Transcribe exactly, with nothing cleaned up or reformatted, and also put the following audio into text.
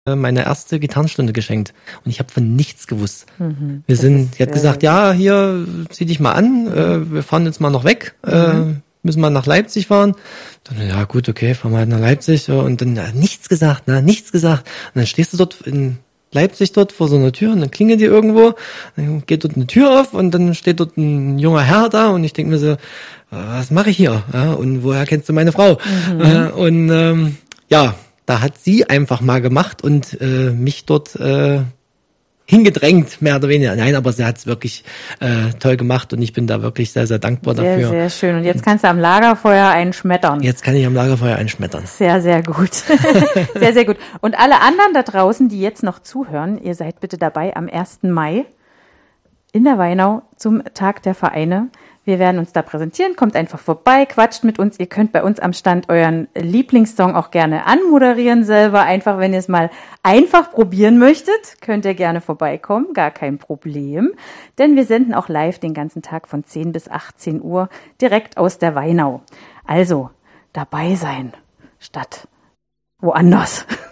meine erste Gitarrenstunde geschenkt und ich habe von nichts gewusst. Mhm, wir sind, sie hat gesagt, ja, hier, zieh dich mal an, äh, wir fahren jetzt mal noch weg, mhm. äh, müssen mal nach Leipzig fahren. Dann, ja gut, okay, fahren wir halt nach Leipzig und dann äh, nichts gesagt, ne, nichts gesagt. Und dann stehst du dort in Leipzig dort vor so einer Tür und dann klingelt die irgendwo, dann geht dort eine Tür auf und dann steht dort ein junger Herr da und ich denke mir so, was mache ich hier? Ja, und woher kennst du meine Frau? Mhm. Äh, und ähm, ja, da hat sie einfach mal gemacht und äh, mich dort äh, hingedrängt, mehr oder weniger. Nein, aber sie hat es wirklich äh, toll gemacht und ich bin da wirklich sehr, sehr dankbar sehr, dafür. Sehr schön. Und jetzt kannst du am Lagerfeuer einen schmettern. Jetzt kann ich am Lagerfeuer einen schmettern. Sehr, sehr gut. Sehr, sehr gut. Und alle anderen da draußen, die jetzt noch zuhören, ihr seid bitte dabei am ersten Mai in der Weinau zum Tag der Vereine. Wir werden uns da präsentieren, kommt einfach vorbei, quatscht mit uns. Ihr könnt bei uns am Stand euren Lieblingssong auch gerne anmoderieren selber. Einfach, wenn ihr es mal einfach probieren möchtet, könnt ihr gerne vorbeikommen, gar kein Problem. Denn wir senden auch live den ganzen Tag von zehn bis achtzehn Uhr direkt aus der Weinau. Also, dabei sein statt woanders.